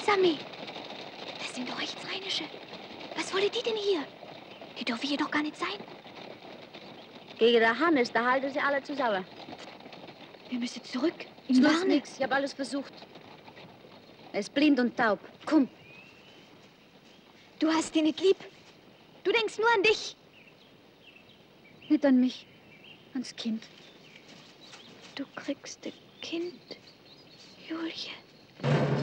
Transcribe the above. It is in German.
Sami. Das sind doch Rechtsrheinische. Was wollen die denn hier? Die dürfen hier doch gar nicht sein. Gegen der Hannes, da halten sie alle zusammen. Wir müssen zurück. Ich In muss Warne. nix, ich habe alles versucht. Er ist blind und taub. Komm. Du hast ihn nicht lieb. Du denkst nur an dich. Nicht an mich, ans Kind. Du kriegst ein Kind, Julie.